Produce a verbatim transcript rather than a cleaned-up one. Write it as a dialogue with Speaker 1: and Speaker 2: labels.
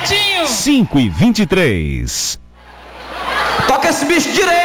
Speaker 1: Certinho.
Speaker 2: cinco e vinte e três.
Speaker 3: Toca esse bicho direito.